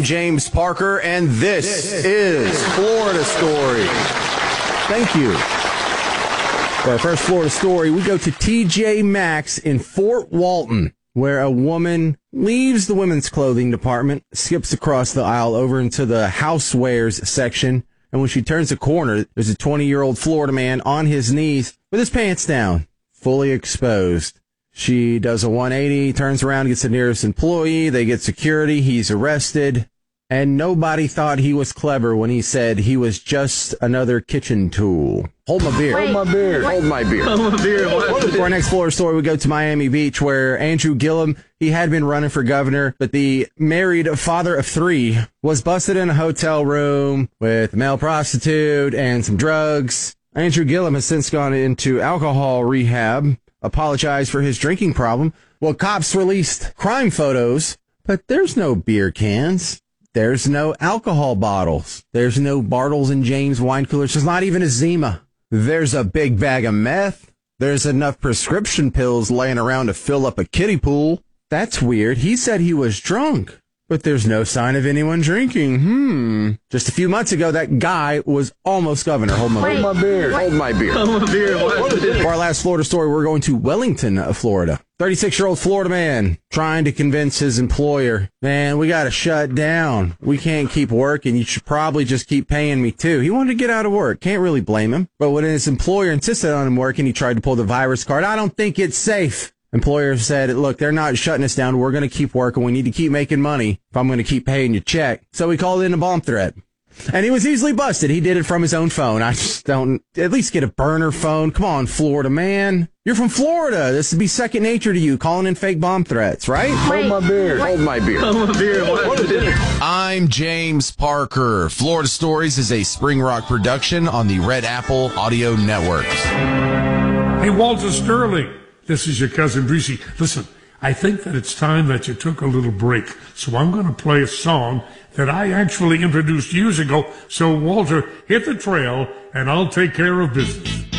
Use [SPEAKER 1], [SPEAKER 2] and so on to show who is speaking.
[SPEAKER 1] James Parker, and this is Florida Story. Thank you. For our first Florida story, we go to TJ Maxx in Fort Walton, where a woman leaves the women's clothing department, skips across the aisle over into the housewares section, and when she turns the corner, there's a 20-year-old Florida man on his knees with his pants down, fully exposed. She does a 180, turns around, gets the nearest employee, they get security, he's arrested, and nobody thought he was clever when he said he was just another kitchen tool. Hold my beer.
[SPEAKER 2] Hold my beer.
[SPEAKER 1] Hold my beer.
[SPEAKER 2] Hold my beer.
[SPEAKER 1] For our next Florida story, we go to Miami Beach, where Andrew Gillum, he had been running for governor, but the married father of three was busted in a hotel room with a male prostitute and some drugs. Andrew Gillum has since gone into alcohol rehab, apologized for his drinking problem. Well, cops released crime photos, but there's no beer cans. There's no alcohol bottles. There's no Bartles and James wine coolers. There's not even a Zima. There's a big bag of meth. There's enough prescription pills laying around to fill up a kiddie pool. That's weird. He said he was drunk, but there's no sign of anyone drinking. Just a few months ago, that guy was almost governor. Hold my beer. Hold my beer.
[SPEAKER 2] Hold my beer.
[SPEAKER 1] For our last Florida story, we're going to Wellington, Florida. 36-year-old Florida man trying to convince his employer, man, we got to shut down. We can't keep working. You should probably just keep paying me too. He wanted to get out of work. Can't really blame him. But when his employer insisted on him working, he tried to pull the virus card. I don't think it's safe. Employer said, look, they're not shutting us down. We're going to keep working. We need to keep making money if I'm going to keep paying your check. So he called in a bomb threat. And he was easily busted. He did it from his own phone. I just don't, at least get a burner phone. Come on, Florida man. You're from Florida. This would be second nature to you, calling in fake bomb threats, right?
[SPEAKER 2] Hold my beer.
[SPEAKER 1] Hold my beer.
[SPEAKER 2] Hold my beer.
[SPEAKER 1] I'm James Parker. Florida Stories is a Spring Rock production on the Red Apple Audio Networks.
[SPEAKER 3] Hey, Walter Sterling. This is your cousin Breezy. Listen, I think that it's time that you took a little break. So I'm going to play a song that I actually introduced years ago. So, Walter, hit the trail, and I'll take care of business.